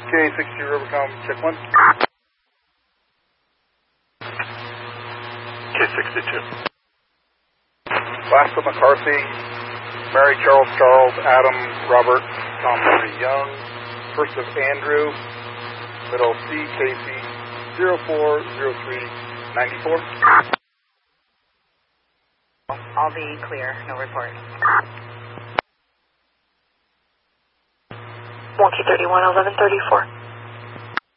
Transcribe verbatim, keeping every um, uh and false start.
K sixty Rubicon, check one. K sixty-two. Last of McCarthy, Mary Charles Charles, Adam Robert, Tom Henry Young. First of Andrew, middle C Casey, zero four zero three nine four. All be clear, no report. Monkey thirty-one, eleven thirty-four.